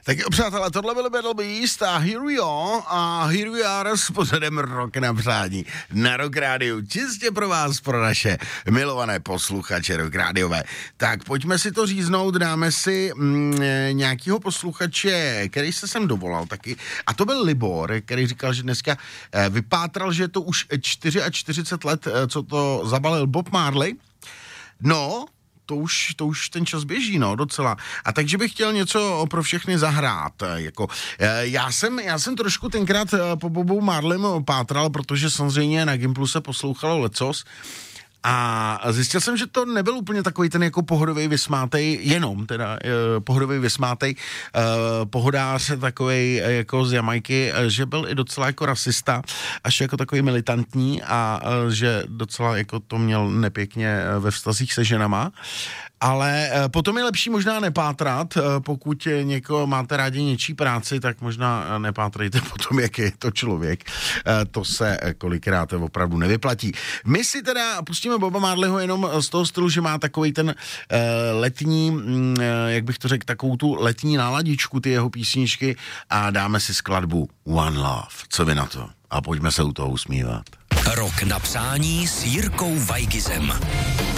Tak jo, přátelé, tohle byl Battle Beast a here we are s pořadem Rock na přání na Rock Rádiu. Čistě pro vás, pro naše milované posluchače Rock Rádiové. Tak pojďme si to říznout, dáme si nějakýho posluchače, který se sem dovolal taky. A to byl Libor, který říkal, že dneska vypátral, že je to už 44 let, co to zabalil Bob Marley. No, to už ten čas běží, no, docela. A takže bych chtěl něco pro všechny zahrát. Jako, já jsem trošku tenkrát po Bobu Marleym pátral, protože samozřejmě na Gimplu se poslouchalo lecos. A zjistil jsem, že to nebyl úplně takový ten jako pohodový vysmátej, jenom teda pohodový vysmátej, pohodář takovej jako z Jamajky, že byl i docela jako rasista, až jako takový militantní a že docela jako to měl nepěkně ve vztazích se ženama. Ale potom je lepší možná nepátrat, pokud někoho máte rádi něčí práci, tak možná nepátrejte potom, jak je to člověk. To se kolikrát opravdu nevyplatí. My si teda pustíme Boba Marleyho jenom z toho stylu, že má takovej ten letní, jak bych to řekl, takovou tu letní náladičku, ty jeho písničky a dáme si skladbu One Love. Co vy na to? A pojďme se u toho usmívat. Rock na přání s Jirkou Weigizem.